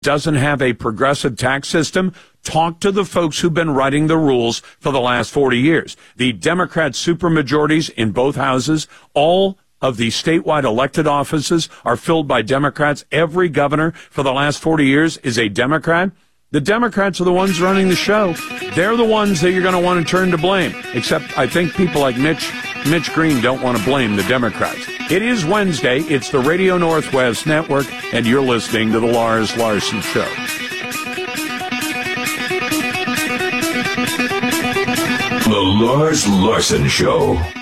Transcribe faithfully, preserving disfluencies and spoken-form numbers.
doesn't have a progressive tax system, talk to the folks who've been writing the rules for the last forty years. The Democrat supermajorities in both houses, all of the statewide elected offices are filled by Democrats. Every governor for the last forty years is a Democrat. The Democrats are the ones running the show. They're the ones that you're going to want to turn to blame. Except I think people like Mitch, Mitch Green don't want to blame the Democrats. It is Wednesday. It's the Radio Northwest Network, and you're listening to The Lars Larson Show. The Lars Larson Show.